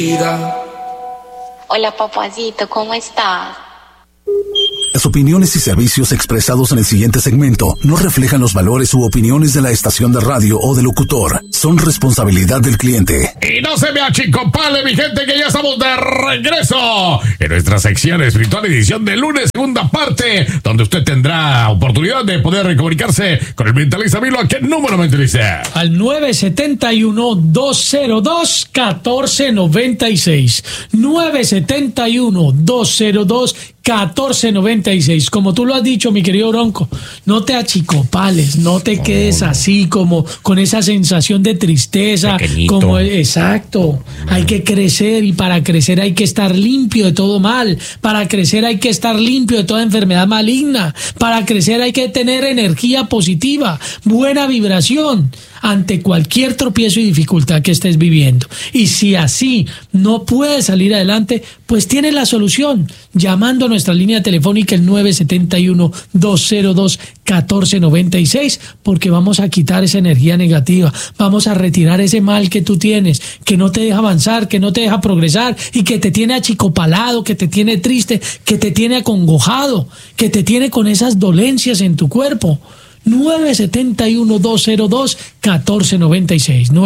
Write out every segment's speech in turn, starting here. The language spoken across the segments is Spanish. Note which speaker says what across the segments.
Speaker 1: vida.
Speaker 2: Hola, papacito, ¿cómo estás?
Speaker 3: Las opiniones y servicios expresados en el siguiente segmento no reflejan los valores u opiniones de la estación de radio o del locutor. Son responsabilidad del cliente.
Speaker 4: Y no se me achicopale, mi gente, que ya estamos de regreso en nuestra sección espiritual, edición de lunes, segunda parte, donde usted tendrá oportunidad de poder comunicarse con el mentalista Milo. ¿A qué número mentaliza?
Speaker 5: Al 971-202-1496. 971-202-1496. Como tú lo has dicho, mi querido Bronco, no te achicopales, no te quedes así como con esa sensación de tristeza.
Speaker 4: Pequeñito.
Speaker 5: Como exacto. Hay que crecer, y para crecer hay que estar limpio de todo mal. Para crecer hay que estar limpio de toda enfermedad maligna. Para crecer hay que tener energía positiva, buena vibración ante cualquier tropiezo y dificultad que estés viviendo. Y si así no puedes salir adelante, pues tienes la solución llamando a nuestra línea telefónica el 971-202-1496, porque vamos a quitar esa energía negativa, vamos a retirar ese mal que tú tienes, que no te deja avanzar, que no te deja progresar y que te tiene achicopalado, que te tiene triste, que te tiene acongojado, que te tiene con esas dolencias en tu cuerpo. 971-202-1496.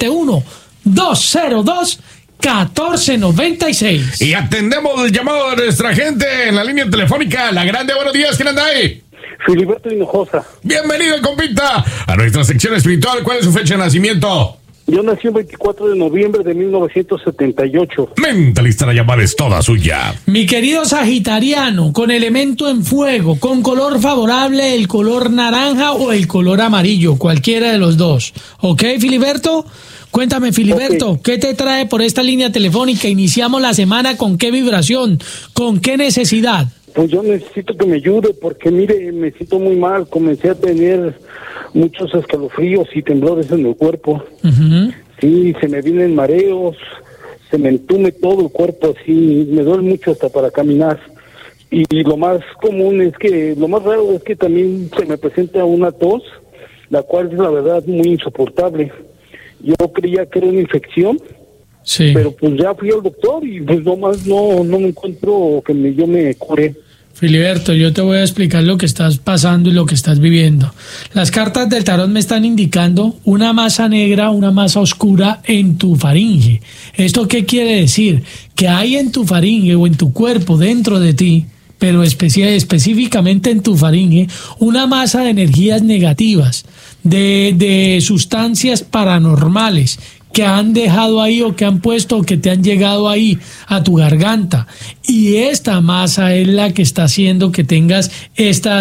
Speaker 5: 971-202-1496.
Speaker 4: Y atendemos el llamado de nuestra gente en la línea telefónica. La grande, buenos días, ¿quién anda ahí?
Speaker 6: Filiberto Hinojosa.
Speaker 4: Bienvenido, compita, a nuestra sección espiritual. ¿Cuál es su fecha de nacimiento?
Speaker 6: Yo nací el 24 de noviembre de 1978.
Speaker 4: Mentalista, la llamada es toda suya.
Speaker 5: Mi querido sagitariano, con elemento en fuego, con color favorable, el color naranja o el color amarillo, cualquiera de los dos. ¿Ok, Filiberto? Cuéntame, Filiberto, okay, ¿qué te trae por esta línea telefónica? Iniciamos la semana con qué vibración, con qué necesidad.
Speaker 6: Pues yo necesito que me ayude porque, mire, me siento muy mal. Comencé a tener muchos escalofríos y temblores en el cuerpo. Uh-huh. Sí, se me vienen mareos, se me entume todo el cuerpo, así, me duele mucho hasta para caminar. Y lo más común es que, lo más raro es que también se me presenta una tos, la cual es la verdad muy insoportable. Yo creía que era una infección. Sí. Pero pues ya fui al doctor y pues nomás no me encuentro yo me curé.
Speaker 5: Filiberto, yo te voy a explicar lo que estás pasando y lo que estás viviendo. Las cartas del tarot me están indicando una masa negra, una masa oscura en tu faringe. ¿Esto qué quiere decir? Que hay en tu faringe o en tu cuerpo, dentro de ti, pero específicamente en tu faringe, una masa de energías negativas, de sustancias paranormales que han dejado ahí o que han puesto o que te han llegado ahí a tu garganta, y esta masa es la que está haciendo que tengas esta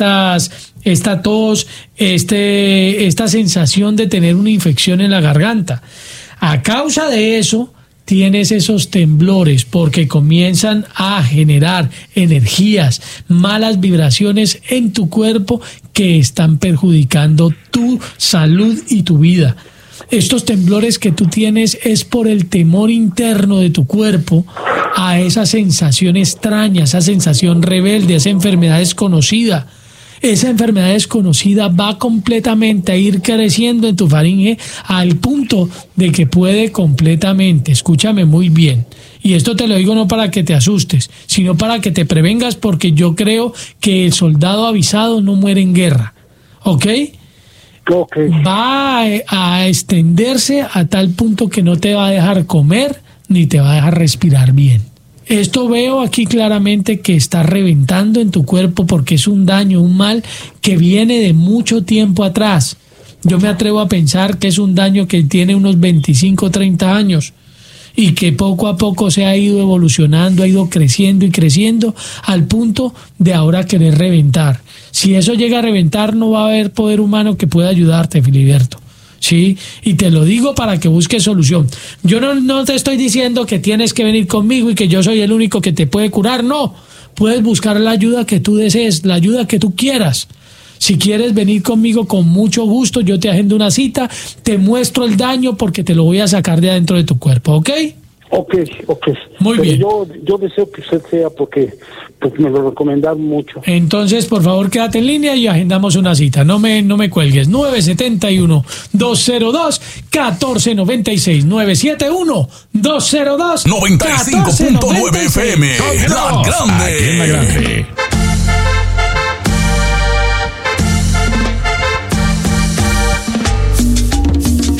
Speaker 5: tos, esta sensación de tener una infección en la garganta. A causa de eso tienes esos temblores, porque comienzan a generar energías, malas vibraciones en tu cuerpo que están perjudicando tu salud y tu vida. Estos temblores que tú tienes es por el temor interno de tu cuerpo a esa sensación extraña, esa sensación rebelde, esa enfermedad desconocida. Esa enfermedad desconocida va completamente a ir creciendo en tu faringe al punto de que puede completamente, escúchame muy bien, y esto te lo digo no para que te asustes, sino para que te prevengas, porque yo creo que el soldado avisado no muere en guerra, ¿ok? Okay. Va a extenderse a tal punto que no te va a dejar comer ni te va a dejar respirar bien. Esto veo aquí claramente que está reventando en tu cuerpo, porque es un daño, un mal que viene de mucho tiempo atrás. Yo me atrevo a pensar que es un daño que tiene unos 25, 30 años y que poco a poco se ha ido evolucionando, ha ido creciendo y creciendo al punto de ahora querer reventar. Si eso llega a reventar, no va a haber poder humano que pueda ayudarte, Filiberto. Sí, y te lo digo para que busques solución. Yo no te estoy diciendo que tienes que venir conmigo y que yo soy el único que te puede curar, no. Puedes buscar la ayuda que tú desees, la ayuda que tú quieras. Si quieres venir conmigo, con mucho gusto, yo te agendo una cita, te muestro el daño porque te lo voy a sacar de adentro de tu cuerpo, ¿ok?
Speaker 6: Ok.
Speaker 5: Muy
Speaker 6: Pero
Speaker 5: bien.
Speaker 6: Yo deseo que usted sea porque pues me lo recomendaron mucho.
Speaker 5: Entonces, por favor, quédate en línea y agendamos una cita. No me cuelgues. 971-202-1496. 971-202-1496.
Speaker 3: 95.9 FM. La Grande.
Speaker 4: Aquí en La Grande.